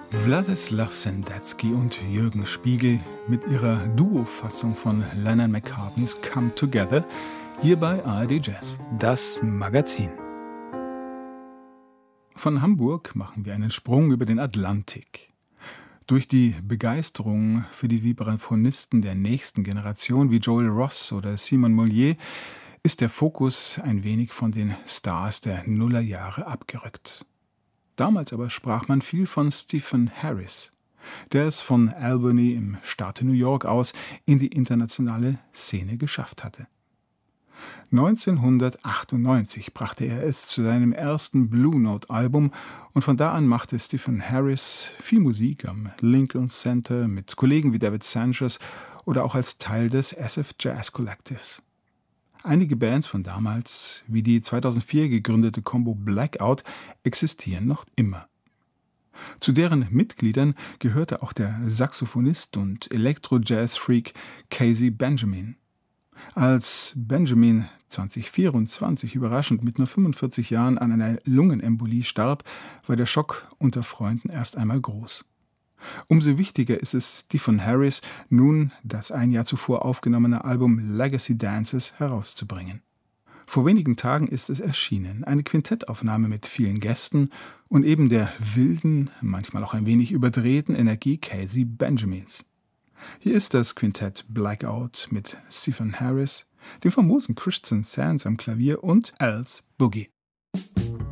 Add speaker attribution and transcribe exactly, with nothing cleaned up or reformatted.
Speaker 1: Wladislaw Sendetsky und Jürgen Spiegel mit ihrer Duo-Fassung von Lennon McCartneys Come Together hier bei A R D Jazz, das Magazin. Von Hamburg machen wir einen Sprung über den Atlantik. Durch die Begeisterung für die Vibraphonisten der nächsten Generation wie Joel Ross oder Simon Mollier ist der Fokus ein wenig von den Stars der Nullerjahre abgerückt. Damals aber sprach man viel von Stephen Harris, der es von Albany im Staate New York aus in die internationale Szene geschafft hatte. neunzehnhundertachtundneunzig brachte er es zu seinem ersten Blue Note-Album und von da an machte Stephen Harris viel Musik am Lincoln Center mit Kollegen wie David Sanchez oder auch als Teil des S F Jazz Collectives. Einige Bands von damals, wie die zweitausendvier gegründete Combo Blackout, existieren noch immer. Zu deren Mitgliedern gehörte auch der Saxophonist und Elektro-Jazz-Freak Casey Benjamin. Als Benjamin zweitausendvierundzwanzig überraschend mit nur fünfundvierzig Jahren an einer Lungenembolie starb, war der Schock unter Freunden erst einmal groß. Umso wichtiger ist es Stephen Harris, nun das ein Jahr zuvor aufgenommene Album Legacy Dances herauszubringen. Vor wenigen Tagen ist es erschienen, eine Quintettaufnahme mit vielen Gästen und eben der wilden, manchmal auch ein wenig überdrehten Energie Casey Benjamins. Hier ist das Quintett Blackout mit Stephen Harris, dem famosen Christian Sands am Klavier und Al's Boogie.